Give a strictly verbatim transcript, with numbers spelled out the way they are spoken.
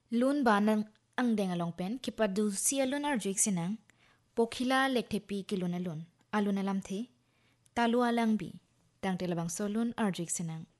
Lun ba nang ang deng along pen kipadu si alun arjik sinang pokhila lektepi kilun alun alun alam the talu alang bi dang telabang solun arjik sinang